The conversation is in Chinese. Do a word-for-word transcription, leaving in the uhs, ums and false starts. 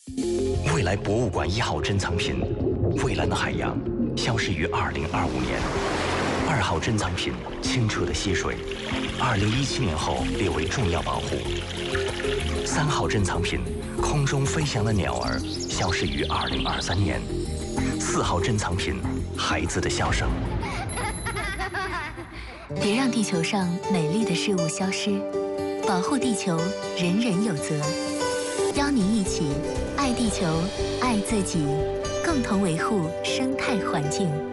未来博物馆一号珍藏品——蔚蓝的海洋，消失于二零二五年。二号珍藏品——清澈的溪水，二零一七年后列为重要保护。三号珍藏品——空中飞翔的鸟儿，消失于二零二三年。四号珍藏品——孩子的笑声。 别让地球上美丽的事物消失，保护地球，人人有责。邀您一起爱地球，爱自己，共同维护生态环境。